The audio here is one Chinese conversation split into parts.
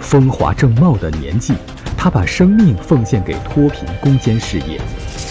风华正茂的年纪，他把生命奉献给脱贫攻坚事业。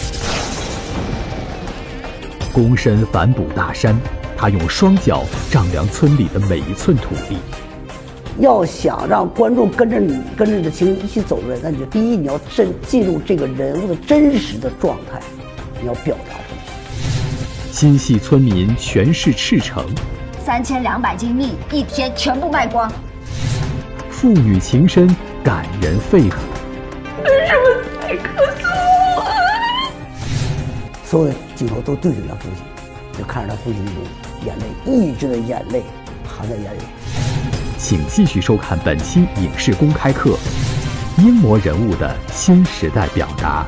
躬身反哺大山，他用双脚丈量村里的每一寸土地。 要想让观众跟着你的情绪一起走出来，那你就第一，你要进入这个人物的真实的状态，你要表达出来。 心系村民全市赤诚 ，3200斤蜜一天全部卖光。 父女情深，感人肺腑。 为什么才告诉我？ 所有的镜头都对准他父亲，就看着他父亲那种眼泪，抑制的眼泪含在眼里。 请继续收看本期影视公开课，英模人物的新时代表达。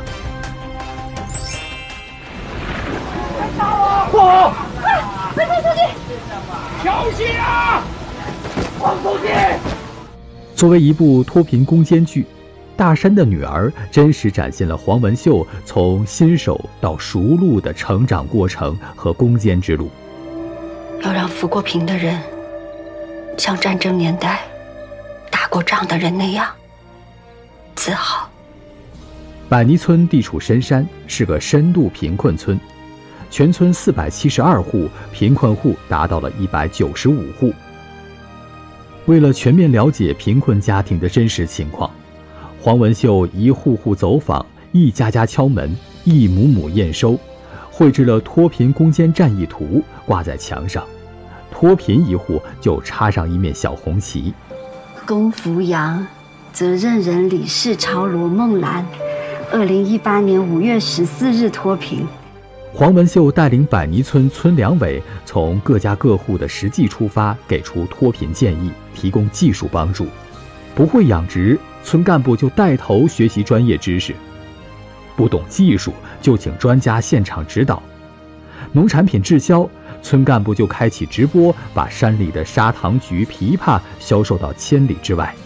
不好！ 快出去！ 小心啊！黄书记！ 作为一部脱贫攻坚剧，《大山的女儿》真实展现了黄文秀从新手到熟路的成长过程和攻坚之路。 要让扶过贫的人像战争年代打过仗的人那样自豪。 百泥村地处深山，是个深度贫困村，全村472户，贫困户达到了195户。为了全面了解贫困家庭的真实情况，黄文秀一户户走访，一家家敲门，一亩亩验收，绘制了脱贫攻坚战役图，挂在墙上。脱贫一户就插上一面小红旗。 龚福阳，责任人李世超、罗梦兰，2018年5月14日脱贫。 黄文秀带领百泥村村两委从各家各户的实际出发，给出脱贫建议，提供技术帮助。不会养殖，村干部就带头学习专业知识；不懂技术，就请专家现场指导。农产品滞销，村干部就开启直播，把山里的砂糖橘、枇杷销售到千里之外。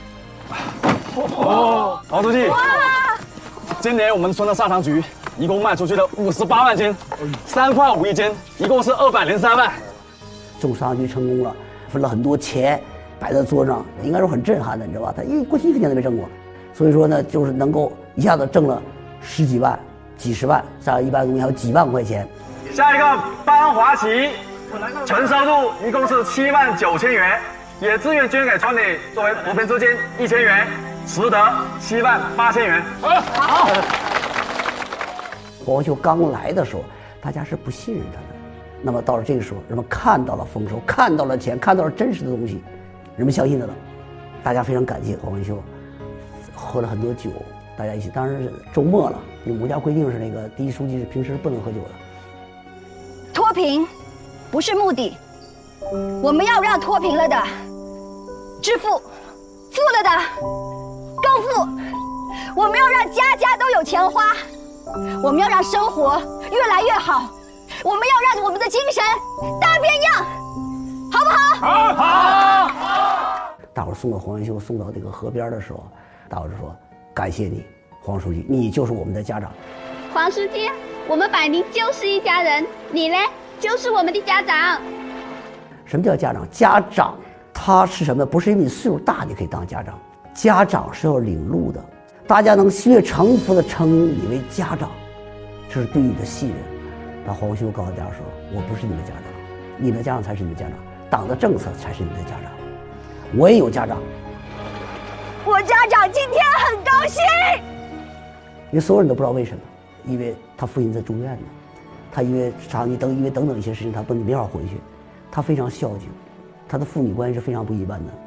黄书记，今年我们村的砂糖橘一共卖出去了58万斤，3块5一斤，一共是203万。 种砂糖橘成功了，分了很多钱摆在桌上，应该说很震撼的，你知道吧？他过去1分钱都没挣过，所以说呢，就是能够一下子挣了10几万、几十万，像一般东西还有几万块钱。 下一个班华旗，纯收入一共是7万9千元，也自愿捐给村里作为扶贫资金1000元，实得7万8千元。好。 黄文秀刚来的时候，大家是不信任他的。那么到了这个时候，人们看到了丰收，看到了钱，看到了真实的东西，人们相信他了。大家非常感谢黄文秀，喝了很多酒，大家一起。当然是周末了，因为我们家规定是那个第一书记是平时不能喝酒的。 脱贫不是目的，我们要让脱贫了的致富，富了的更富。我们要让家家都有钱花。我们要让生活越来越好，我们要让我们的精神大变样，好不好？ 好。大伙送到黄文秀送到这个河边的时候，大伙就说：“感谢你，黄书记，你就是我们的家长。” 黄书记，我们百宁就是一家人，你呢，就是我们的家长。 什么叫家长？家长他是什么？不是因为你岁数大你可以当家长，家长是要领路的。大家能越诚服地称你为家长，这是对你的信任。把黄文秀告诉大家说：“我不是你们家长，你们的家长才是你们家长，党的政策才是你们的家长。我也有家长， 我家长今天很高兴。” 因为所有人都不知道为什么，因为他父亲在住院呢，他因为因为等等一些事情，他没法回去，他非常孝敬，他的父女关系是非常不一般的。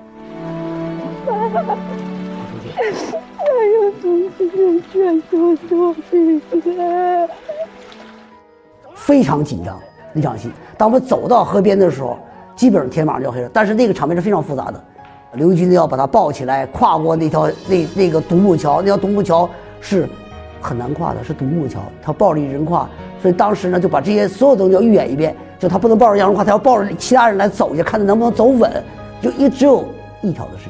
还有同志们劝说脱贫了， 非常紧张那场戏。当我们走到河边的时候，基本上天马上就要黑了，但是那个场面是非常复杂的。刘玉军要把他抱起来，跨过那个独木桥，那条独木桥是很难跨的，是独木桥，他抱着一人跨，所以当时呢就把这些所有东西要预演一遍，就他不能抱着杨荣跨，他要抱着其他人来走一下，看他能不能走稳，就只有一条的事情。